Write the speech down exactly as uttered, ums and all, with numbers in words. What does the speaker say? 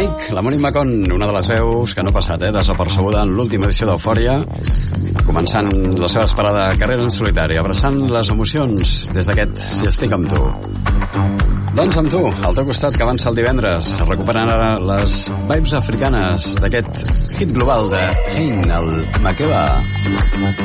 Monique, la Monique Macon, una de les veus que no ha passat, eh, desapercebuda en l'última edició d'Eufòria, començant la seva esperada carrera en solitari, abraçant les emocions des d'aquest Si estic amb tu. Doncs amb tu, al teu costat, que avança el divendres, recuperant ara les vibes africanes d'aquest hit global de Hein, el Makeba.